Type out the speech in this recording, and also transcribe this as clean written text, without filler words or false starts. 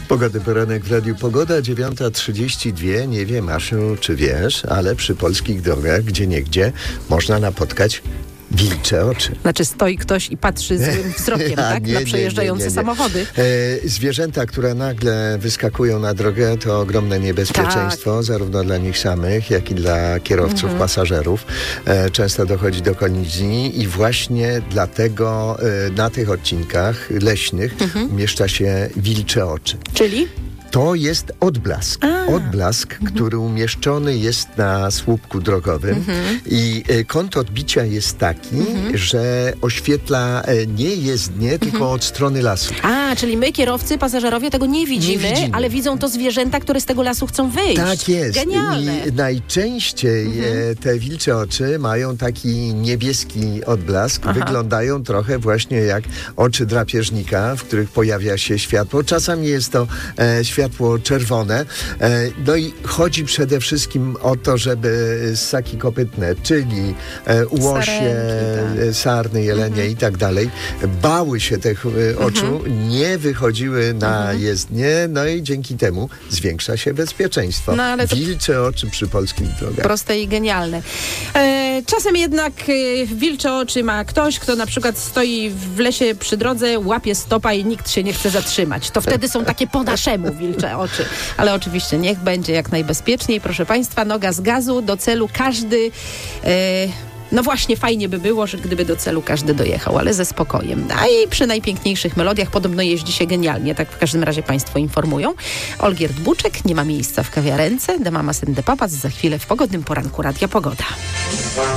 Pogody poranek w Radiu Pogoda, 9:32. Nie wiem, Asiu, czy wiesz, ale przy polskich drogach gdzieniegdzie można napotkać wilcze oczy. Znaczy stoi ktoś i patrzy złym wzrokiem, tak? Na przejeżdżające samochody. Zwierzęta, które nagle wyskakują na drogę, to ogromne niebezpieczeństwo, zarówno dla nich samych, jak i dla kierowców, pasażerów. Często dochodzi do kolizji i właśnie dlatego na tych odcinkach leśnych umieszcza się wilcze oczy. Czyli? To jest odblask. Odblask, który umieszczony jest na słupku drogowym i kąt odbicia jest taki, że oświetla nie jezdnię, tylko od strony lasu. Czyli my, kierowcy, pasażerowie tego nie widzimy, ale widzą to zwierzęta, które z tego lasu chcą wyjść. Tak jest. Genialne. I najczęściej te wilcze oczy mają taki niebieski odblask. Wyglądają trochę właśnie jak oczy drapieżnika, w których pojawia się światło. Czasami jest to światło czerwone. No i chodzi przede wszystkim o to, żeby ssaki kopytne, czyli łosie, sarny, jelenie i tak dalej, bały się tych oczu, nie wychodziły na jezdnię, no i dzięki temu zwiększa się bezpieczeństwo. No, ale wilcze oczy przy polskich drogach. Proste i genialne. Czasem jednak wilcze oczy ma ktoś, kto na przykład stoi w lesie przy drodze, łapie stopa i nikt się nie chce zatrzymać. To wtedy są takie po naszemu wilcze oczy. Ale oczywiście niech będzie jak najbezpieczniej. Proszę Państwa, noga z gazu, do celu każdy... No właśnie, fajnie by było, że gdyby do celu każdy dojechał, ale ze spokojem. A i przy najpiękniejszych melodiach podobno jeździ się genialnie, tak w każdym razie Państwo informują. Olgierd Buczek, nie ma miejsca w kawiarence, The Mamas and the Papas, za chwilę w pogodnym poranku Radia Pogoda.